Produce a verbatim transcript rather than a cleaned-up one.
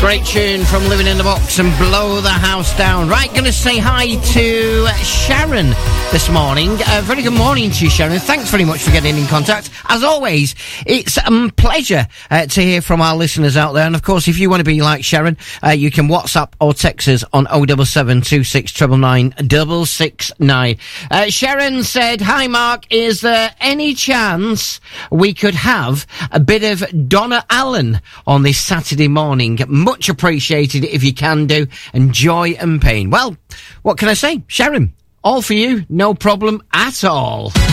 Great tune from Living in the Box and Blow the House Down. Right, going to say hi to Sharon this morning. Uh, very good morning to you, Sharon. Thanks very much for getting in contact. As always, it's a um, pleasure uh, to hear from our listeners out there. And of course, if you want to be like Sharon, uh, you can WhatsApp or text us on oh seven seven, two six nine nine, nine six nine. Uh, Sharon said, hi Mark, is there any chance we could have a bit of Donna Allen on this Saturday morning? Much appreciated if you can do. And Joy and Pain. Well, what can I say? Sharon, all for you. No problem at all.